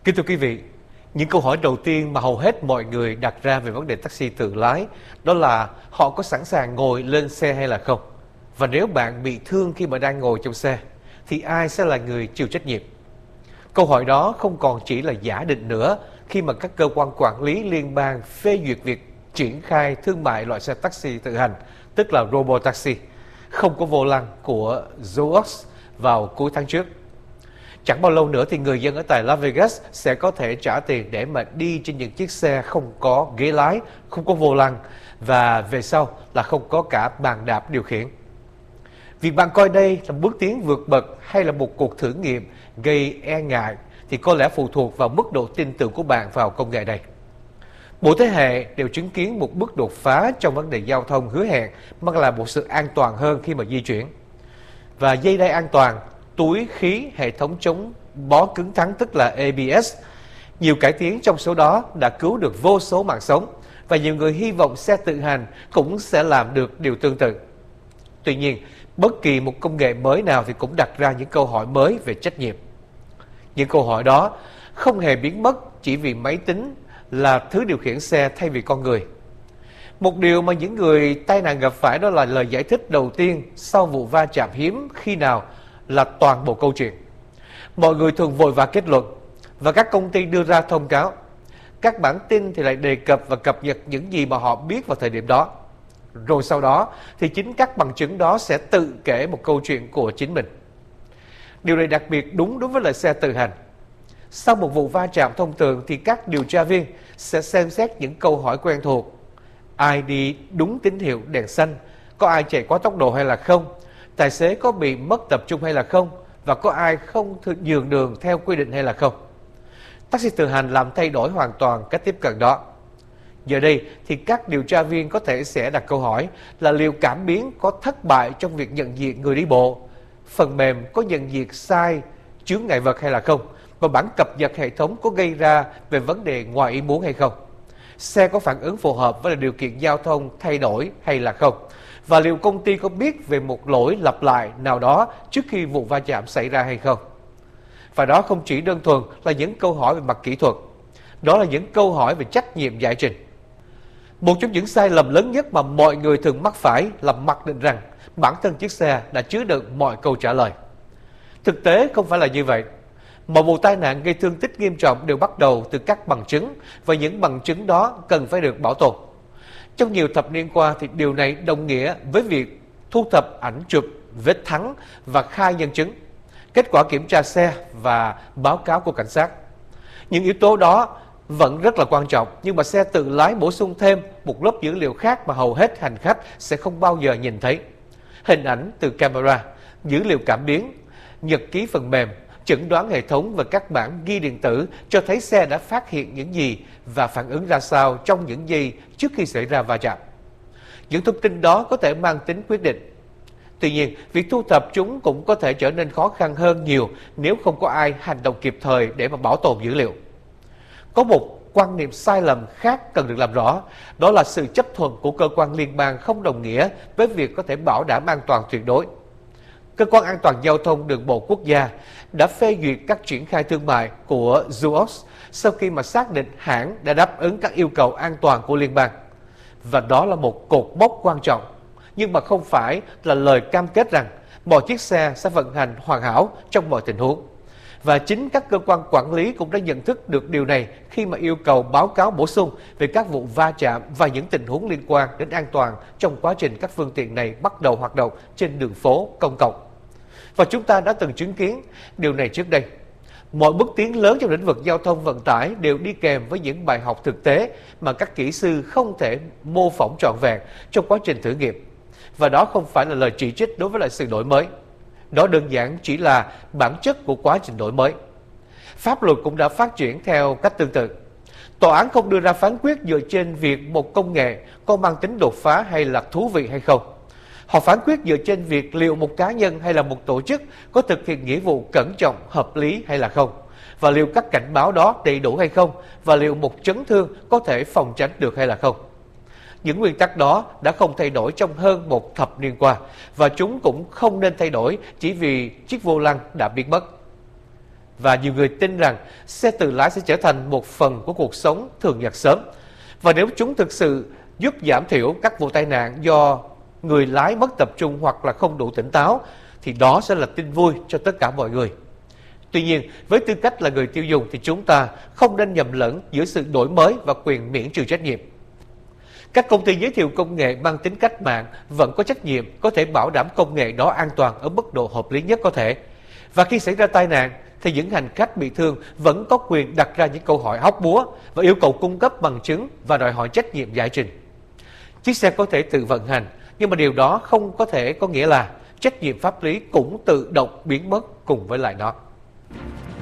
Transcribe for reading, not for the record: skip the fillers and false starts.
Kính thưa quý vị, những câu hỏi đầu tiên mà hầu hết mọi người đặt ra về vấn đề taxi tự lái đó là họ có sẵn sàng ngồi lên xe hay là không? Và nếu bạn bị thương khi mà đang ngồi trong xe, thì ai sẽ là người chịu trách nhiệm? Câu hỏi đó không còn chỉ là giả định nữa khi mà các cơ quan quản lý liên bang phê duyệt việc triển khai thương mại loại xe taxi tự hành, tức là Robotaxi, không có vô lăng của Zoox vào cuối tháng trước. Chẳng bao lâu nữa thì người dân ở tại Las Vegas sẽ có thể trả tiền để mà đi trên những chiếc xe không có ghế lái, không có vô lăng và về sau là không có cả bàn đạp điều khiển. Việc bạn coi đây là bước tiến vượt bậc hay là một cuộc thử nghiệm gây e ngại thì có lẽ phụ thuộc vào mức độ tin tưởng của bạn vào công nghệ này. Mỗi thế hệ đều chứng kiến một bước đột phá trong vấn đề giao thông hứa hẹn mang lại một sự an toàn hơn khi mà di chuyển. Và dây đai an toàn, túi khí, hệ thống chống bó cứng thắng tức là ABS. Nhiều cải tiến trong số đó đã cứu được vô số mạng sống và nhiều người hy vọng xe tự hành cũng sẽ làm được điều tương tự. Tuy nhiên, bất kỳ một công nghệ mới nào thì cũng đặt ra những câu hỏi mới về trách nhiệm. Những câu hỏi đó không hề biến mất chỉ vì máy tính là thứ điều khiển xe thay vì con người. Một điều mà những người tai nạn gặp phải đó là lời giải thích đầu tiên sau vụ va chạm hiếm khi nào là toàn bộ câu chuyện. Mọi người thường vội vã kết luận và các công ty đưa ra thông cáo. Các bản tin thì lại đề cập và cập nhật những gì mà họ biết vào thời điểm đó. Rồi sau đó thì chính các bằng chứng đó sẽ tự kể một câu chuyện của chính mình. Điều này đặc biệt đúng đối với loại xe tự hành. Sau một vụ va chạm thông thường thì các điều tra viên sẽ xem xét những câu hỏi quen thuộc. Ai đi đúng tín hiệu đèn xanh? Có ai chạy quá tốc độ hay là không? Tài xế có bị mất tập trung hay là không? Và có ai không nhường đường theo quy định hay là không? Taxi tự hành làm thay đổi hoàn toàn cách tiếp cận đó. Giờ đây thì các điều tra viên có thể sẽ đặt câu hỏi là liệu cảm biến có thất bại trong việc nhận diện người đi bộ, phần mềm có nhận diện sai chướng ngại vật hay là không, và bản cập nhật hệ thống có gây ra về vấn đề ngoài ý muốn hay không. Xe có phản ứng phù hợp với điều kiện giao thông thay đổi hay là không, và liệu công ty có biết về một lỗi lặp lại nào đó trước khi vụ va chạm xảy ra hay không. Và đó không chỉ đơn thuần là những câu hỏi về mặt kỹ thuật, đó là những câu hỏi về trách nhiệm giải trình. Một trong những sai lầm lớn nhất mà mọi người thường mắc phải là mặc định rằng bản thân chiếc xe đã chứa đựng mọi câu trả lời. Thực tế không phải là như vậy. Mọi vụ tai nạn gây thương tích nghiêm trọng đều bắt đầu từ các bằng chứng, và những bằng chứng đó cần phải được bảo tồn. Trong nhiều thập niên qua thì điều này đồng nghĩa với việc thu thập ảnh chụp, vết thắng và khai nhân chứng, kết quả kiểm tra xe và báo cáo của cảnh sát. Những yếu tố đó vẫn rất là quan trọng, nhưng mà xe tự lái bổ sung thêm một lớp dữ liệu khác mà hầu hết hành khách sẽ không bao giờ nhìn thấy. Hình ảnh từ camera, dữ liệu cảm biến, nhật ký phần mềm, chẩn đoán hệ thống và các bản ghi điện tử cho thấy xe đã phát hiện những gì và phản ứng ra sao trong những giây trước khi xảy ra va chạm. Những thông tin đó có thể mang tính quyết định. Tuy nhiên, việc thu thập chúng cũng có thể trở nên khó khăn hơn nhiều nếu không có ai hành động kịp thời để mà bảo tồn dữ liệu. Có một quan niệm sai lầm khác cần được làm rõ, đó là sự chấp thuận của cơ quan liên bang không đồng nghĩa với việc có thể bảo đảm an toàn tuyệt đối. Cơ quan an toàn giao thông đường bộ quốc gia đã phê duyệt các triển khai thương mại của Zoox sau khi mà xác định hãng đã đáp ứng các yêu cầu an toàn của liên bang. Và đó là một cột mốc quan trọng, nhưng mà không phải là lời cam kết rằng mọi chiếc xe sẽ vận hành hoàn hảo trong mọi tình huống. Và chính các cơ quan quản lý cũng đã nhận thức được điều này khi mà yêu cầu báo cáo bổ sung về các vụ va chạm và những tình huống liên quan đến an toàn trong quá trình các phương tiện này bắt đầu hoạt động trên đường phố công cộng. Và chúng ta đã từng chứng kiến điều này trước đây. Mọi bước tiến lớn trong lĩnh vực giao thông vận tải đều đi kèm với những bài học thực tế mà các kỹ sư không thể mô phỏng trọn vẹn trong quá trình thử nghiệm. Và đó không phải là lời chỉ trích đối với lại sự đổi mới. Đó đơn giản chỉ là bản chất của quá trình đổi mới. Pháp luật cũng đã phát triển theo cách tương tự. Tòa án không đưa ra phán quyết dựa trên việc một công nghệ có mang tính đột phá hay là thú vị hay không. Họ phán quyết dựa trên việc liệu một cá nhân hay là một tổ chức có thực hiện nghĩa vụ cẩn trọng, hợp lý hay là không, và liệu các cảnh báo đó đầy đủ hay không, và liệu một chấn thương có thể phòng tránh được hay là không. Những nguyên tắc đó đã không thay đổi trong hơn một thập niên qua, và chúng cũng không nên thay đổi chỉ vì chiếc vô lăng đã biến mất. Và nhiều người tin rằng xe tự lái sẽ trở thành một phần của cuộc sống thường nhật sớm. Và nếu chúng thực sự giúp giảm thiểu các vụ tai nạn do người lái mất tập trung hoặc là không đủ tỉnh táo, thì đó sẽ là tin vui cho tất cả mọi người. Tuy nhiên, với tư cách là người tiêu dùng thì chúng ta không nên nhầm lẫn giữa sự đổi mới và quyền miễn trừ trách nhiệm. Các công ty giới thiệu công nghệ mang tính cách mạng vẫn có trách nhiệm có thể bảo đảm công nghệ đó an toàn ở mức độ hợp lý nhất có thể. Và khi xảy ra tai nạn, thì những hành khách bị thương vẫn có quyền đặt ra những câu hỏi hóc búa và yêu cầu cung cấp bằng chứng và đòi hỏi trách nhiệm giải trình. Chiếc xe có thể tự vận hành, nhưng mà điều đó không có thể có nghĩa là trách nhiệm pháp lý cũng tự động biến mất cùng với lại nó.